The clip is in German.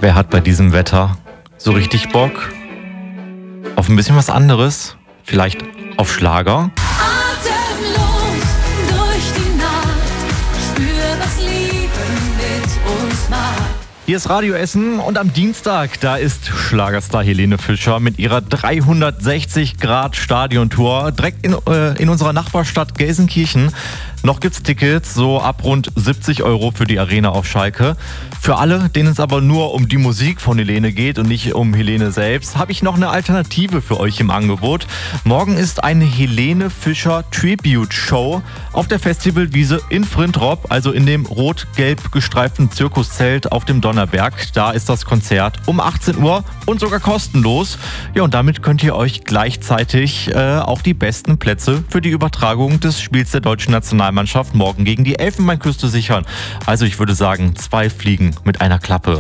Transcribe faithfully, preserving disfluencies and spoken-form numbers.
Wer hat bei diesem Wetter so richtig Bock auf ein bisschen was anderes? Vielleicht auf Schlager? Atemlos durch die Nacht, spür, was Liebe mit uns macht. Hier ist Radio Essen und am Dienstag, da ist Schlagerstar Helene Fischer mit ihrer dreihundertsechzig Grad Stadiontour direkt in, äh, in unserer Nachbarstadt Gelsenkirchen. Noch gibt's Tickets, so ab rund siebzig Euro für die Arena auf Schalke. Für alle, denen es aber nur um die Musik von Helene geht und nicht um Helene selbst, habe ich noch eine Alternative für euch im Angebot. Morgen ist eine Helene Fischer Tribute Show auf der Festivalwiese in Frintrop, also in dem rot-gelb gestreiften Zirkuszelt auf dem Donnerberg. Da ist das Konzert um achtzehn Uhr und sogar kostenlos. Ja, und damit könnt ihr euch gleichzeitig äh, auch die besten Plätze für die Übertragung des Spiels der deutschen Nationalmannschaft morgen gegen die Elfenbeinküste sichern. Also ich würde sagen, zwei Fliegen mit einer Klappe.